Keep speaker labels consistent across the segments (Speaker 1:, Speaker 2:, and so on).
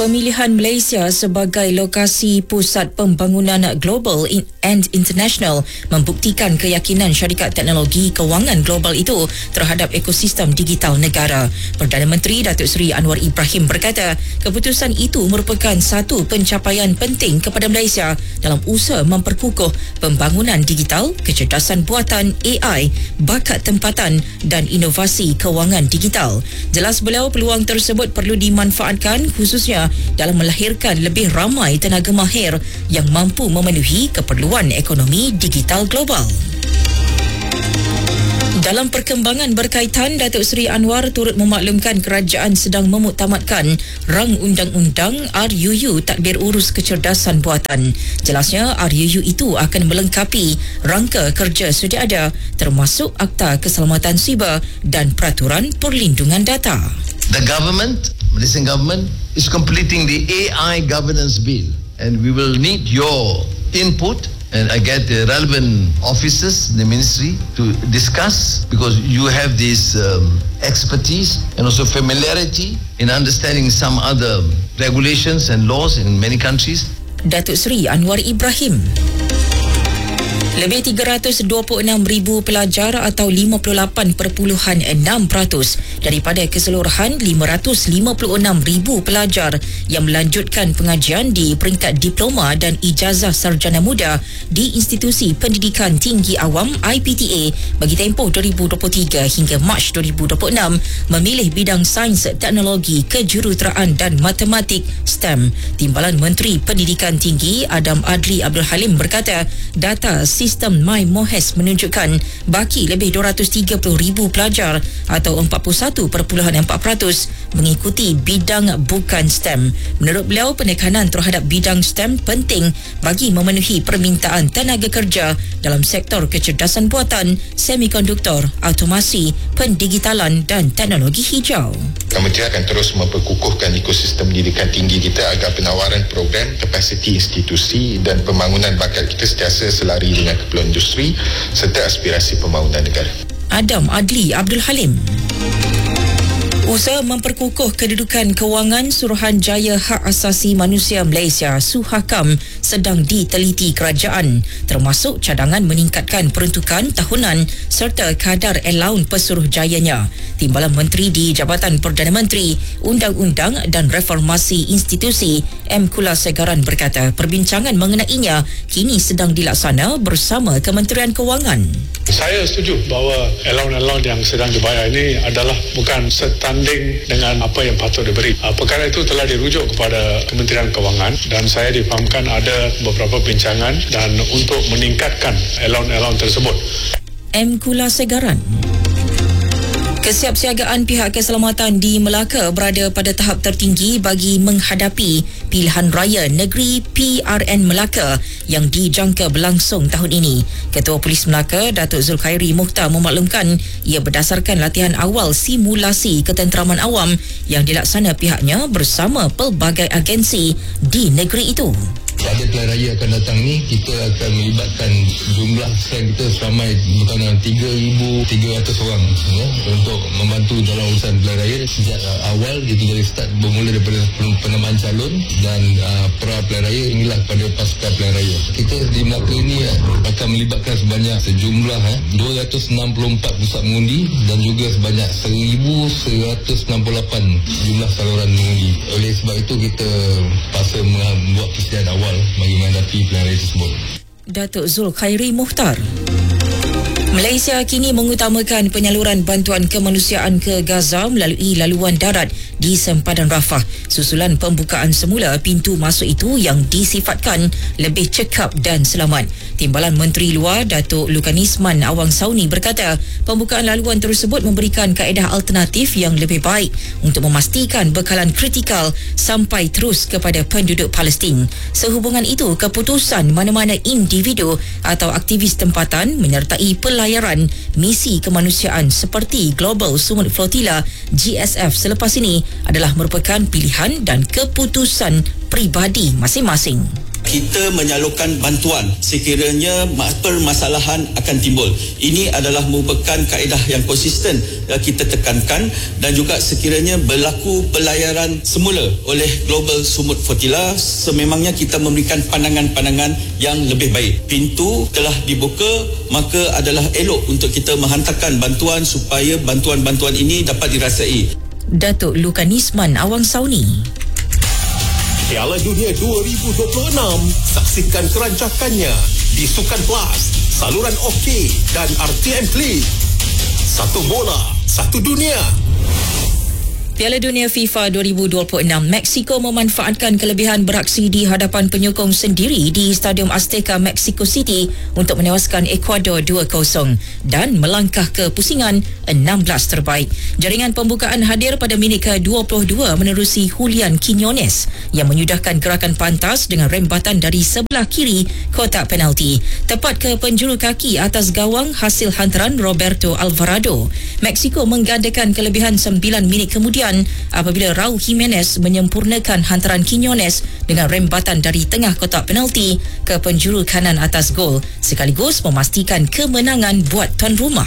Speaker 1: Pemilihan Malaysia sebagai lokasi pusat pembangunan global and international membuktikan keyakinan syarikat teknologi kewangan global itu terhadap ekosistem digital negara. Perdana Menteri Datuk Seri Anwar Ibrahim berkata, keputusan itu merupakan satu pencapaian penting kepada Malaysia dalam usaha memperkukuh pembangunan digital, kecerdasan buatan, AI, bakat tempatan dan inovasi kewangan digital. Jelas beliau, peluang tersebut perlu dimanfaatkan khususnya dalam melahirkan lebih ramai tenaga mahir yang mampu memenuhi keperluan ekonomi digital global. Dalam perkembangan berkaitan, Datuk Seri Anwar turut memaklumkan kerajaan sedang memuktamadkan rang undang-undang RUU Tadbir Urus Kecerdasan Buatan. Jelasnya, RUU itu akan melengkapi rangka kerja sedia ada termasuk Akta Keselamatan Siber dan Peraturan Perlindungan Data.
Speaker 2: The government, Malaysian government, is completing the AI governance bill, and we will need your input, and I get the relevant officers in the ministry to discuss, because you have this expertise and also familiarity in understanding some other regulations and laws in many countries.
Speaker 1: Datuk Seri Anwar Ibrahim. Lebih 326,000 pelajar atau 58.6% daripada keseluruhan 556,000 pelajar yang melanjutkan pengajian di peringkat diploma dan ijazah sarjana muda di Institusi Pendidikan Tinggi Awam IPTA bagi tempoh 2023 hingga Mac 2026 memilih bidang sains, teknologi, kejuruteraan dan matematik STEM. Timbalan Menteri Pendidikan Tinggi Adam Adli Abdul Halim berkata, data sistem MyMohes menunjukkan baki lebih 230,000 pelajar atau 41.4% mengikuti bidang bukan STEM. Menurut beliau, penekanan terhadap bidang STEM penting bagi memenuhi permintaan tenaga kerja dalam sektor kecerdasan buatan, semikonduktor, automasi, pendigitalan dan teknologi hijau.
Speaker 3: Kementerian akan terus memperkukuhkan ekosistem pendidikan tinggi kita agar penawaran program, kapasiti institusi dan pembangunan bakat kita sentiasa selari dengan keperluan industri serta aspirasi pembangunan negara.
Speaker 1: Adam Adli Abdul Halim. Usaha memperkukuh kedudukan kewangan Suruhanjaya Hak Asasi Manusia Malaysia (SUHAKAM) sedang diteliti kerajaan, termasuk cadangan meningkatkan peruntukan tahunan serta kadar allowance pesuruhjayanya. Timbalan Menteri di Jabatan Perdana Menteri, Undang-Undang dan Reformasi Institusi M. Kulasegaran berkata, perbincangan mengenainya kini sedang dilaksana bersama Kementerian Kewangan.
Speaker 4: Saya setuju bahawa allowance yang sedang dibayar ini adalah bukan setanding dengan apa yang patut diberi. Perkara itu telah dirujuk kepada Kementerian Kewangan dan saya difahamkan ada beberapa bincangan dan untuk meningkatkan allowance tersebut.
Speaker 1: M. Kulasegaran. Kesiapsiagaan pihak keselamatan di Melaka berada pada tahap tertinggi bagi menghadapi pilihan raya negeri PRN Melaka yang dijangka berlangsung tahun ini. Ketua Polis Melaka, Datuk Zulkhairi Mukhtar memaklumkan ia berdasarkan latihan awal simulasi ketenteraman awam yang dilaksana pihaknya bersama pelbagai agensi di negeri itu.
Speaker 5: Pada pilihan raya akan datang ni, kita akan melibatkan jumlah staff kita seramai berkenaan 3,300 orang untuk membantu dalam urusan pilihan raya sejak awal, itu dari start bermula daripada penambahan calon dan pra pilihan raya inilah pada pasca pilihan raya. Kita di Melaka ini akan melibatkan sejumlah 264 pusat mengundi dan juga sebanyak 1,168 jumlah saluran mengundi. Oleh sebab itu kita pasal membuat persediaan awal bagi menghadapi pilihan raya tersebut.
Speaker 1: Datuk Zulkhairi Mukhtar. Malaysia kini mengutamakan penyaluran bantuan kemanusiaan ke Gaza melalui laluan darat di sempadan Rafah susulan pembukaan semula pintu masuk itu yang disifatkan lebih cekap dan selamat. Timbalan Menteri Luar Datuk Lukanisman Awang Sauni berkata, pembukaan laluan tersebut memberikan kaedah alternatif yang lebih baik untuk memastikan bekalan kritikal sampai terus kepada penduduk Palestin. Sehubungan itu, keputusan mana-mana individu atau aktivis tempatan menyertai pelayaran misi kemanusiaan seperti Global Sumut Flotilla GSF selepas ini adalah merupakan pilihan dan keputusan pribadi masing-masing.
Speaker 6: kita menyalurkan bantuan sekiranya permasalahan akan timbul. Ini adalah merupakan kaedah yang konsisten yang kita tekankan, dan juga sekiranya berlaku pelayaran semula oleh Global Sumut Fertila, sememangnya kita memberikan pandangan-pandangan yang lebih baik. Pintu telah dibuka, maka adalah elok untuk kita menghantarkan bantuan supaya bantuan-bantuan ini dapat dirasai.
Speaker 1: Datuk Lukanisman Awang Sauni.
Speaker 7: Piala Dunia 2026, saksikan kerancakannya di Sukan Plus, saluran OK dan RTM Klik. Satu bola, satu dunia.
Speaker 1: Piala Dunia FIFA 2026, Mexico memanfaatkan kelebihan beraksi di hadapan penyokong sendiri di Stadium Azteca, Mexico City untuk menewaskan Ecuador 2-0 dan melangkah ke pusingan 16 terbaik. Jaringan pembukaan hadir pada minit ke-22 menerusi Julian Quiñones yang menyudahkan gerakan pantas dengan rembatan dari sebelah kiri kotak penalti tepat ke penjuru kaki atas gawang hasil hantaran Roberto Alvarado. Mexico menggandakan kelebihan 9 minit kemudian apabila Raul Jimenez menyempurnakan hantaran Quiñones dengan rembatan dari tengah kotak penalti ke penjuru kanan atas gol, sekaligus memastikan kemenangan buat tuan rumah.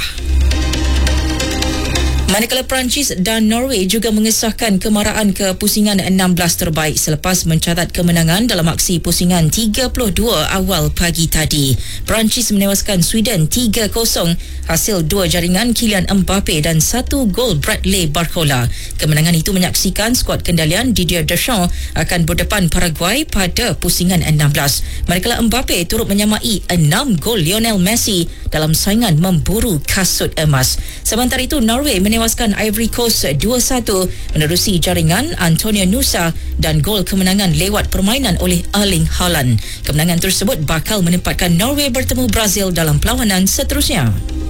Speaker 1: Manakala Perancis dan Norway juga mengesahkan kemaraan ke pusingan 16 terbaik selepas mencatat kemenangan dalam aksi pusingan 32 awal pagi tadi. Perancis menewaskan Sweden 3-0 hasil 2 jaringan Kylian Mbappe dan 1 gol Bradley Barcola. Kemenangan itu menyaksikan skuad kendalian Didier Deschamps akan berdepan Paraguay pada pusingan 16. Manakala Mbappe turut menyamai 6 gol Lionel Messi dalam saingan memburu kasut emas. Sementara itu Norway menewaskan Ivory Coast 2-1 menerusi jaringan Antonio Nusa dan gol kemenangan lewat permainan oleh Erling Haaland. Kemenangan tersebut bakal menempatkan Norway bertemu Brazil dalam perlawanan seterusnya.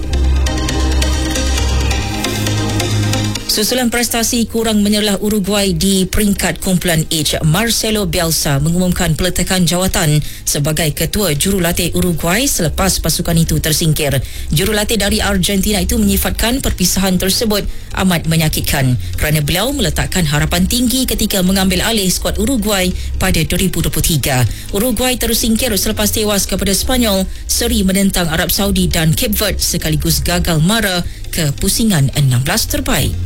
Speaker 1: Susulan prestasi kurang menyerlah Uruguay di peringkat kumpulan H, Marcelo Bielsa mengumumkan peletakan jawatan sebagai ketua jurulatih Uruguay selepas pasukan itu tersingkir. Jurulatih dari Argentina itu menyifatkan perpisahan tersebut amat menyakitkan kerana beliau meletakkan harapan tinggi ketika mengambil alih skuad Uruguay pada 2023. Uruguay tersingkir selepas tewas kepada Spanyol, seri menentang Arab Saudi dan Cape Verde sekaligus gagal mara ke pusingan 16 terbaik.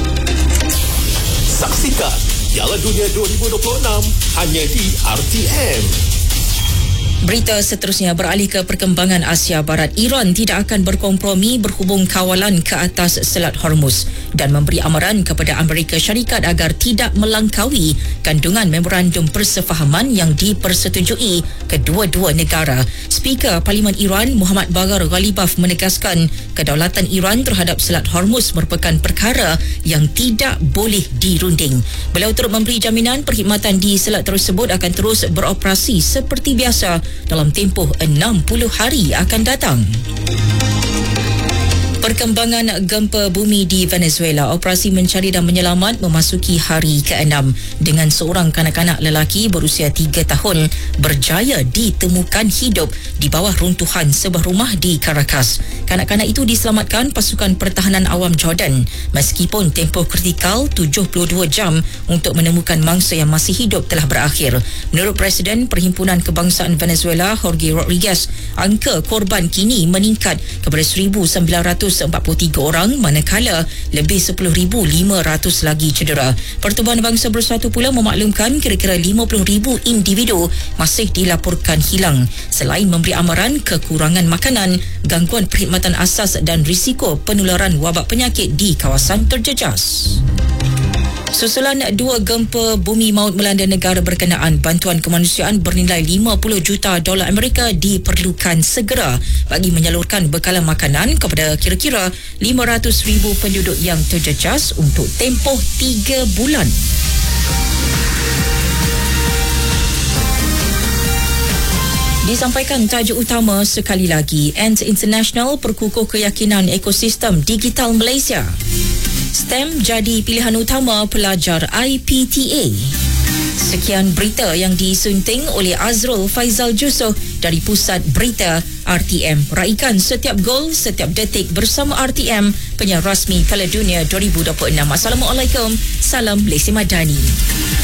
Speaker 7: Saksikan Piala Dunia 2026 hanya di RTM.
Speaker 1: Berita seterusnya beralih ke perkembangan Asia Barat. Iran tidak akan berkompromi berhubung kawalan ke atas Selat Hormuz dan memberi amaran kepada Amerika Syarikat agar tidak melangkaui kandungan memorandum persefahaman yang dipersetujui kedua-dua negara. Speaker Parlimen Iran Muhammad Baghar Ghalibaf menegaskan kedaulatan Iran terhadap Selat Hormuz merupakan perkara yang tidak boleh dirunding. Beliau turut memberi jaminan perkhidmatan di selat tersebut akan terus beroperasi seperti biasa dalam tempoh 60 hari akan datang. Perkembangan gempa bumi di Venezuela. Operasi mencari dan menyelamat memasuki hari ke-6 dengan seorang kanak-kanak lelaki berusia 3 tahun berjaya ditemukan hidup di bawah runtuhan sebuah rumah di Caracas. Kanak-kanak itu diselamatkan pasukan pertahanan awam Jordan meskipun tempoh kritikal 72 jam untuk menemukan mangsa yang masih hidup telah berakhir. Menurut Presiden Perhimpunan Kebangsaan Venezuela Jorge Rodriguez, angka korban kini meningkat kepada 1,943 orang manakala lebih 10,500 lagi cedera. Pertubuhan Bangsa Bersatu pula memaklumkan kira-kira 50,000 individu masih dilaporkan hilang selain memberi amaran kekurangan makanan, gangguan perkhidmatan asas dan risiko penularan wabak penyakit di kawasan terjejas. Susulan 2 gempa bumi maut melanda negara berkenaan, bantuan kemanusiaan bernilai $50 juta Amerika diperlukan segera bagi menyalurkan bekalan makanan kepada kira-kira 500,000 penduduk yang terjejas untuk tempoh 3 bulan. Disampaikan tajuk utama sekali lagi. Ant International perkukuh keyakinan ekosistem digital Malaysia. STEM jadi pilihan utama pelajar IPTA. Sekian berita yang disunting oleh Azrul Faizal Jusoh dari Pusat Berita RTM. Raikan setiap gol, setiap detik bersama RTM, penyiar rasmi Piala Dunia 2026. Assalamualaikum, salam Lesi Madani.